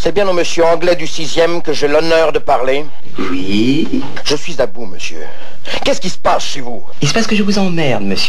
C'est bien au monsieur Anglais du 6e que j'ai l'honneur de parler? Oui. Je suis à bout, monsieur. Qu'est-ce qui se passe chez vous? Il se passe que je vous emmerde, monsieur.